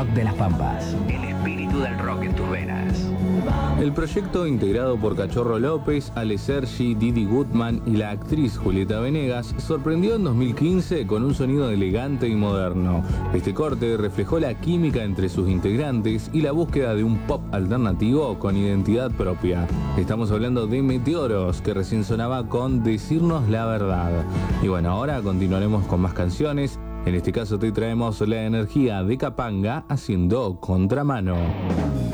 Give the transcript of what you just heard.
rock de las Pampas. El espíritu del rock en tus venas. El proyecto, integrado por Cachorro López, Ale Sergi, Didi Goodman y la actriz Julieta Venegas, sorprendió en 2015 con un sonido elegante y moderno. Este corte reflejó la química entre sus integrantes y la búsqueda de un pop alternativo con identidad propia. Estamos hablando de Meteoros, que recién sonaba con Decirnos la Verdad. Y bueno, ahora continuaremos con más canciones. En este caso te traemos la energía de Capanga haciendo Contramano.